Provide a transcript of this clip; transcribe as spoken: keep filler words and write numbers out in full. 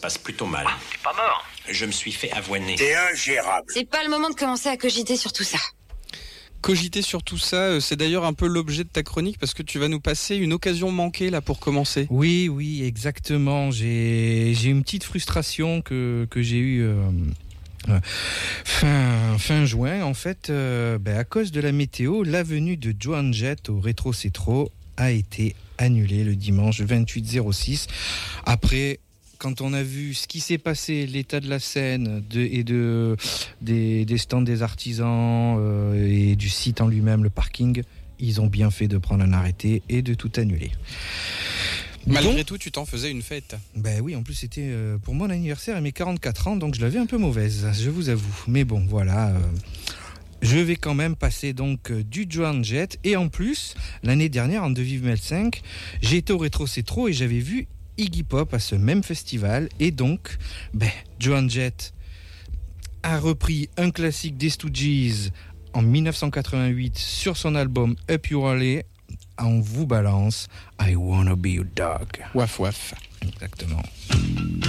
passe plutôt mal. Ah, t'es pas mort. Je me suis fait avoiner. T'es ingérable. C'est pas le moment de commencer à cogiter sur tout ça. Cogiter sur tout ça, c'est d'ailleurs un peu l'objet de ta chronique parce que tu vas nous passer une occasion manquée là pour commencer. Oui, oui, exactement. J'ai, j'ai une petite frustration que, que j'ai eue euh, euh, fin, fin juin. En fait, euh, ben, à cause de la météo, la venue de Joan Jett au Rétro Cétro a été annulée le dimanche vingt-huit zéro six. Après... Quand on a vu ce qui s'est passé, l'état de la scène de, et de, des, des stands des artisans euh, et du site en lui-même, le parking, ils ont bien fait de prendre un arrêté et de tout annuler. Malgré donc, tout, tu t'en faisais une fête. Ben oui, en plus c'était euh, pour mon anniversaire et mes quarante-quatre ans, donc je l'avais un peu mauvaise, je vous avoue. Mais bon, voilà... Euh, je vais quand même passer donc euh, du Joan Jett. Et en plus, l'année dernière, en De Vive Mel cinq, j'ai été au Rétro Cétro et j'avais vu Iggy Pop à ce même festival. Et donc, ben, Joan Jett a repris un classique des Stooges en dix-neuf cent quatre-vingt-huit sur son album Up Your Alley. On vous balance I Wanna Be Your Dog. Waf waf. Exactement.